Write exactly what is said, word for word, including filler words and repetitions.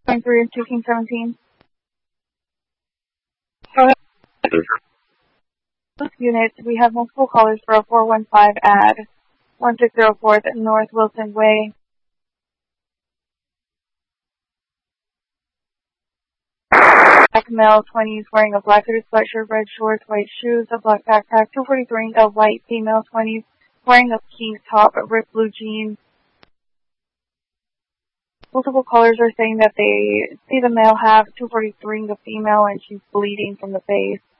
Going through two King seventeen. Go ahead. Units, we have multiple callers for a four one five ad, one six zero four North Wilson Way. Black male, twenties, wearing a black hooded sweatshirt, red shorts, white shoes, a black backpack. two forty-three, a white female, twenties, wearing a pink top, ripped blue jeans. Multiple callers are saying that they see the male half, two forty-three, the female, and she's bleeding from the face.